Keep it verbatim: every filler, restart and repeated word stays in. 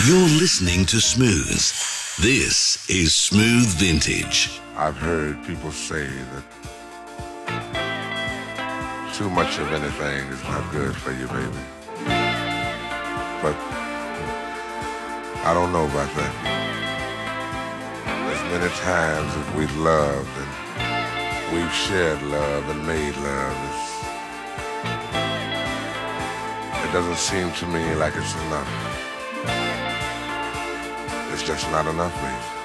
You're listening to Smooth. This is Smooth Vintage. I've heard people say that too much of anything is not good for you, baby. But I don't know about that. As many times as we've loved and we've shared love and made love, it's, it doesn't seem to me like it's enough. It's just not enough, baby.